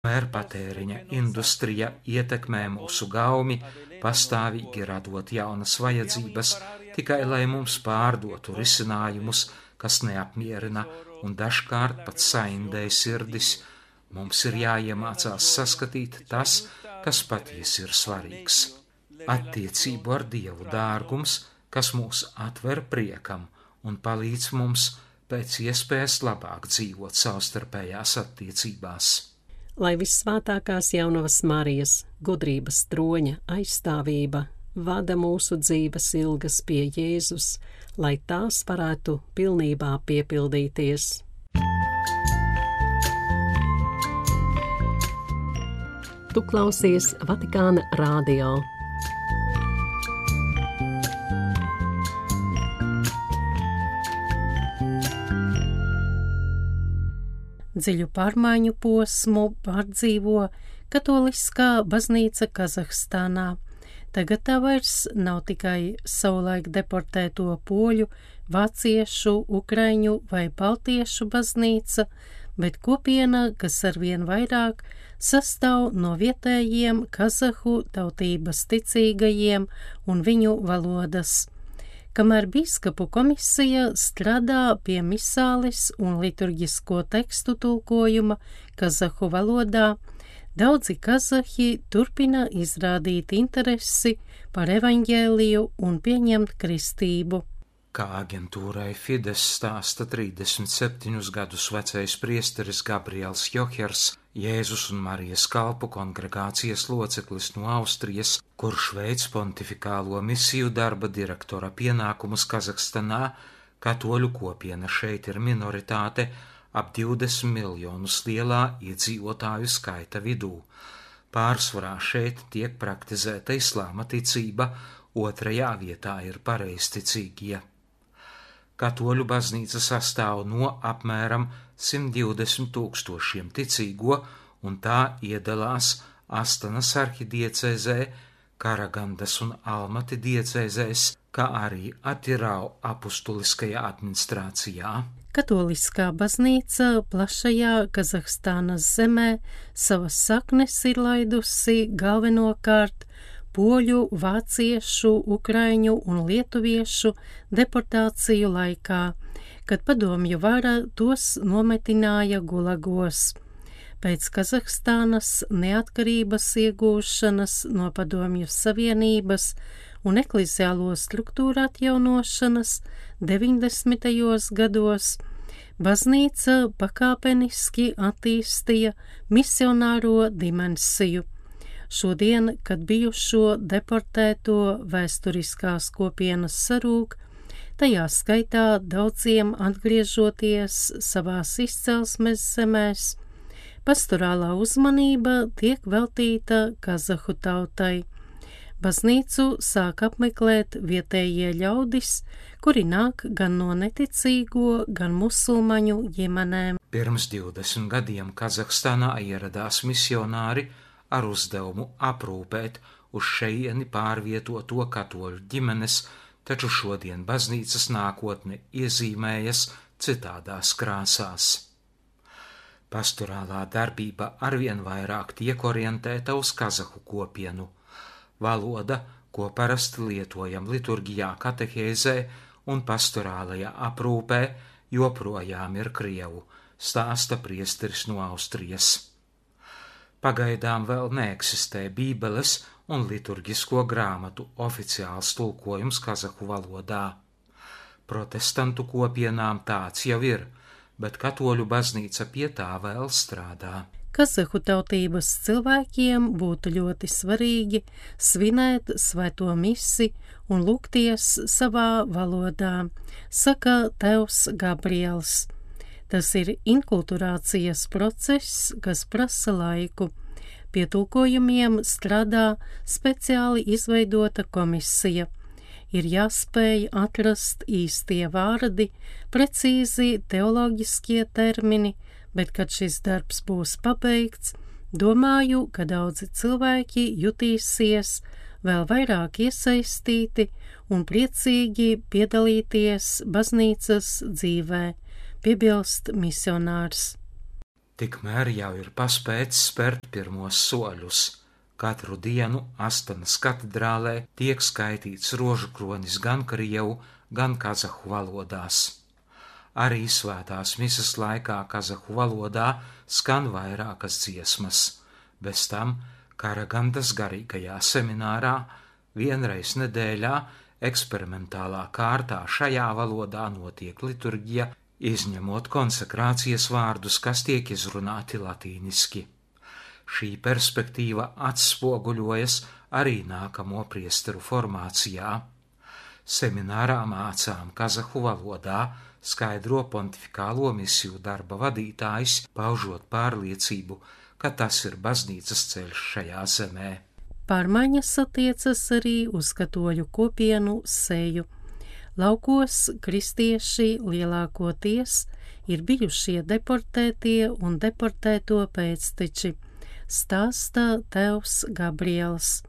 Mērpatēriņa industrija ietekmē mūsu gaumi, pastāvīgi radot jaunas vajadzības, tikai lai mums pārdotu risinājumus, kas neapmierina un dažkārt pat saindē sirdis. Mums ir jāiemācās saskatīt tas, kas patiesi ir svarīgs. Attiecību ar Dievu dārgums, kas mūs atver priekam un palīdz mums pēc iespējas labāk dzīvot savstarpējās attiecībās. Lai Vissvētākās Jaunavas Marijas gudrības troņa aizstāvība vada mūsu dzīves ilgas pie Jēzus, lai tās varētu pilnībā piepildīties. Tu klausies Vatikāna radio. Dziļu pārmaiņu posmu pārdzīvo katoliskā baznīca Kazahstānā. Tagad tā vairs nav tikai savulaik deportēto poļu, vāciešu, ukraiņu vai baltiešu baznīca, bet kopiena, kas arvien vairāk sastāv no vietējiem kazahu tautības ticīgajiem un viņu valodas. Kamēr bīskapu komisija strādā pie misāles un liturģisko tekstu tulkojuma kazahu valodā, daudzi kazahi turpina izrādīt interesi par evaņģēliju un pieņemt kristību. Kā aģentūrai Fides stāsta 37 gadus vecais priesteris Gabriels Johers, Jēzus un Marijas kalpu kongregācijas loceklis no Austrijas, kurš veic pontifikālo misiju darba direktora pienākumus Kazahstanā, katoļu kopiena šeit ir minoritāte ap 20 miljonus lielā iedzīvotāju skaita vidū. Pārsvarā šeit tiek praktizēta islāma ticība, otrajā vietā ir pareizticīgie. Katoļu baznīca sastāv no apmēram 120 000 ticīgo, un tā iedalās Astanas arhidiecēzē, Karagandas un Almati diecēzēs, kā arī Atirau apustuliskajā administrācijā. Katoliskā baznīca plašajā Kazahstānas zemē savas saknes ir laidusi galvenokārt poļu, vāciešu, ukraiņu un lietuviešu deportāciju laikā, kad padomju vara tos nometināja gulagos. Pēc Kazahstānas neatkarības iegūšanas no Padomju Savienības un ekleziālo struktūru atjaunošanas 90. gados baznīca pakāpeniski attīstīja misionāro dimensiju. Šodien, kad bijušo deportēto vēsturiskās kopienas sarūk, tajā skaitā daudziem atgriežoties savās izcelsmes zemēs, pastorālā uzmanība tiek veltīta kazahu tautai. Baznīcu sāk apmeklēt vietējie ļaudis, kuri nāk gan no neticīgo, gan musulmaņu ģimenēm. Pirms 20 gadiem Kazahstānā ieradās misionāri ar uzdevumu aprūpēt uz šeieni pārvietoto katoļu ģimenes, taču šodien baznīcas nākotne iezīmējas citādās krāsās. Pastorālā darbība arvien vairāk tiek orientēta uz kazahu kopienu. Valoda, ko parasti lietojam liturģijā, katehēzē un pastorālajā aprūpē, joprojām ir krievu, stāsta priesteris no Austrijas. Pagaidām vēl neeksistē bībeles un liturģisko grāmatu oficiāls tulkojums kazahu valodā. Protestantu kopienām tāds jau ir, bet katoļu baznīca pie tā vēl strādā. Kazahu tautības cilvēkiem būtu ļoti svarīgi svinēt svēto misi un lūgties savā valodā, saka tēvs Gabriels. Tas ir inkulturācijas process, kas prasa laiku. Pie tulkojumiem strādā speciāli izveidota komisija. Ir jāspēj atrast īstie vārdi, precīzi teoloģiskie termini, bet, kad šis darbs būs pabeigts, domāju, ka daudzi cilvēki jutīsies vēl vairāk iesaistīti un priecīgi piedalīties baznīcas dzīvē, piebilst misionārs. Tikmēr jau ir paspēts spērt pirmos soļus. Katru dienu Astanas katedrālē tiek skaitīts rožu kronis gan krievu, gan kazahu valodās. Arī svētās misas laikā kazahu valodā skan vairākas dziesmas. Bez tam Karagandas garīgajā seminārā vienreiz nedēļā eksperimentālā kārtā šajā valodā notiek liturģija, izņemot konsekrācijas vārdus, kas tiek izrunāti latīniski. Šī perspektīva atspoguļojas arī nākamo priesteru formācijā. Seminārā mācām kazahu valodā, skaidro pontifikālo misiju darba vadītājs, paužot pārliecību, ka tas ir baznīcas ceļš šajā zemē. Pārmaiņas attiecas arī uz katoļu kopienu seju. Laukos kristieši lielākoties ir bijušie deportētie un deportēto pēcteči, stāsta tēvs Gabriels.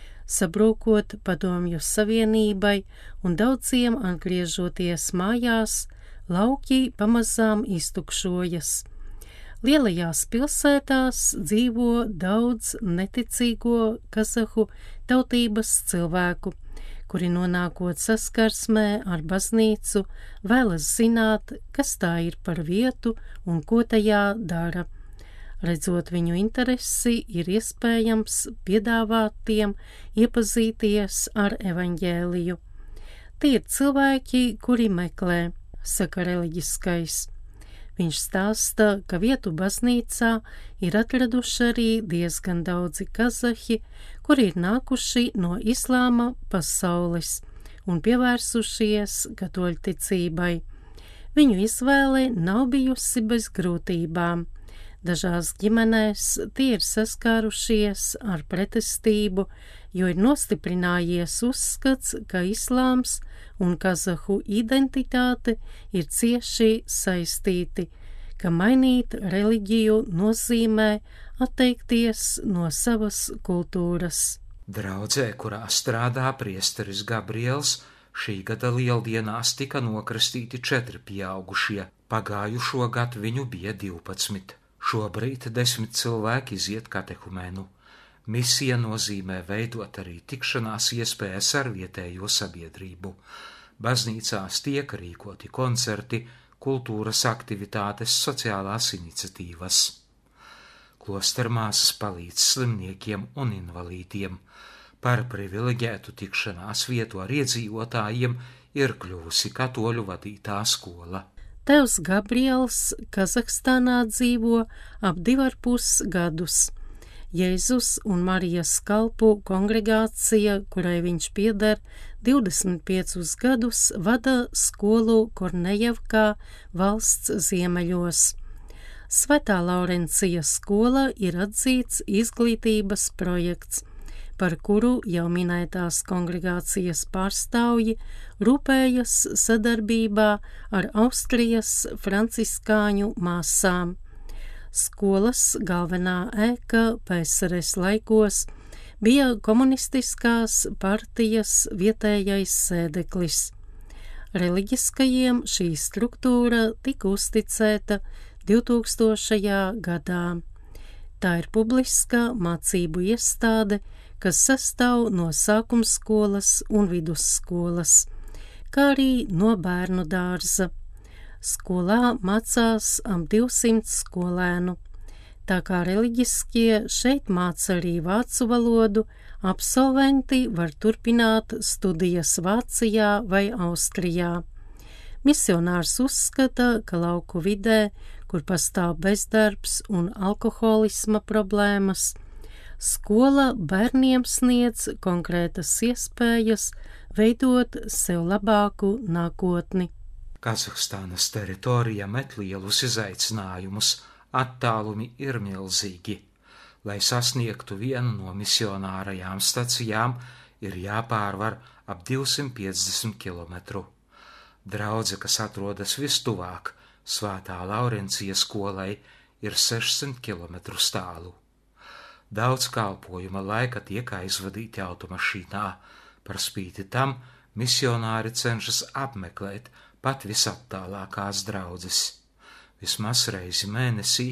Sabrūkot Padomju Savienībai un daudziem atgriežoties mājās, lauki pamazām iztukšojas. Lielajās pilsētās dzīvo daudz neticīgo kazahu tautības cilvēku, kuri nonākot saskarsmē ar baznīcu, vēlas zināt, kas tā ir par vietu un ko tajā dara. Redzot viņu interesi, ir iespējams piedāvāt tiem iepazīties ar evaņģēliju. Tie ir cilvēki, kuri meklē, saka reliģiskais. Viņš stāsta, ka vietu baznīcā ir atraduši arī diezgan daudzi kazahi, kuri ir nākuši no islāma pasaules un pievērsušies katoļticībai. Viņu izvēle nav bijusi bez grūtībām. Dažās ģimenēs tie ir saskārušies ar pretestību, jo ir nostiprinājies uzskats, ka islāms un kazahu identitāte ir cieši saistīti, ka mainīt reliģiju nozīmē atteikties no savas kultūras. Draudzē, kurā strādā priesteris Gabriels, šī gada lieldienās tika nokristīti 4 pieaugušie, pagājušo gadu viņu bija 12. Šobrīd 10 cilvēki iziet katehumēnu. Misija nozīmē veidot arī tikšanās iespējas ar vietējo sabiedrību. Baznīcās tiek rīkoti koncerti, kultūras aktivitātes, sociālās iniciatīvas. Klostermāsas palīdz slimniekiem un invalīdiem. Par privileģētu tikšanās vietu ar iedzīvotājiem ir kļuvusi katoļu vadītā skola. Tēvs Gabriels Kazahstānā dzīvo ap 2,5 gadus. Jēzus un Marijas kalpu kongregācija, kurai viņš pieder 25 gadus, vada skolu Kornejevkā valsts ziemeļos. Svētā Laurencija skola ir atzīts izglītības projekts, par kuru jau minētās kongregācijas pārstāvji rūpējas sadarbībā ar Austrijas franciskāņu māsām. Skolas galvenā ēka PSRS laikos bija komunistiskās partijas vietējais sēdeklis. Reliģiskajiem šī struktūra tika uzticēta 2000. gadā. Tā ir publiska mācību iestāde, kas sastāv no sākumskolas un vidusskolas, kā arī no bērnu dārza. Skolā mācās ap 200 skolēnu. Tā kā reliģiskie šeit māca arī vācu valodu, absolventi var turpināt studijas Vācijā vai Austrijā. Misionārs uzskata, ka lauku vidē, kur pastāv bezdarbs un alkoholisma problēmas, skola bērniem sniedz konkrētas iespējas veidot sev labāku nākotni. Kazahstānas teritorija met lielus izaicinājumus, attālumi ir milzīgi. Lai sasniegtu vienu no misionārajām stacijām, ir jāpārvar ap 250 km. Draudze, kas atrodas vistuvāk Svētā Laurencija skolai, ir 600 km tālu. Daudz kalpojuma laika tiek aizvadīti automašīnā, par spīti tam misionāri cenšas apmeklēt pat visattālākās draudzes. Vismaz reizi mēnesī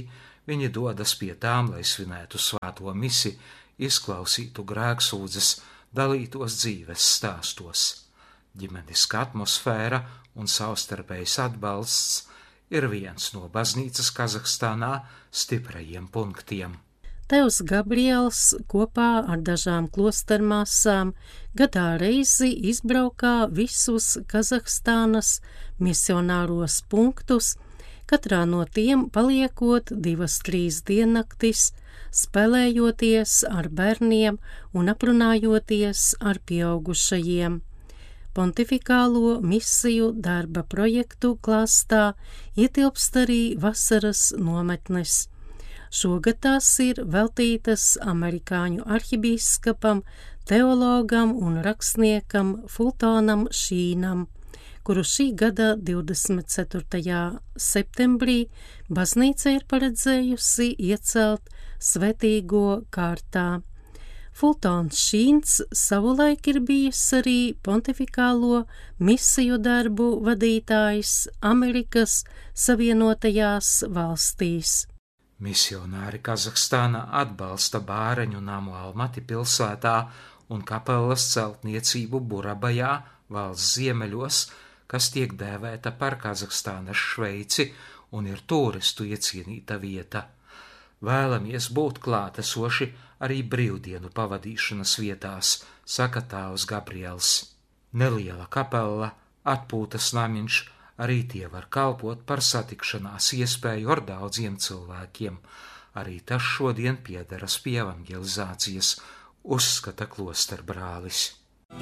Viņi dodas pie tām, lai svinētu svēto misi, izklausītu grēksūdzes, dalītos dzīves stāstos. Ģimeniska atmosfēra un savstarpējs atbalsts ir viens no baznīcas Kazahstānā stiprajiem punktiem. Tēvs Gabriels kopā ar dažām klostermāsām gadā reizi izbraukā visus Kazahstānas misionāros punktus, katrā no tiem paliekot 2-3 diennaktis, spēlējoties ar bērniem un aprunājoties ar pieaugušajiem. Pontifikālo misiju darba projektu klāstā ietilpst arī vasaras nometnes. Šogad tās ir veltītas amerikāņu arhibīskapam, teologam un rakstniekam Fultonam Šīnam, kuru šī gada 24. septembrī baznīca ir paredzējusi iecelt svētīgo kārtā. Fultons Šīns savulaik ir bijis arī pontifikālo misiju darbu vadītājs Amerikas Savienotajās valstīs. Misionāri Kazahstānā atbalsta bāreņu namu Almati pilsētā un kapelas celtniecību Burabajā, valsts ziemeļos, kas tiek dēvēta par Kazahstānas Šveici un ir turistu iecienīta vieta. Vēlamies būt klātesoši arī brīvdienu pavadīšanas vietās, saka tēvs Gabriels. Neliela kapela, atpūtas namiņš, arī tie var kalpot par satikšanās iespēju ar daudziem cilvēkiem. Arī tas šodien piederas pie evangelizācijas, uzskata klosterbrālis.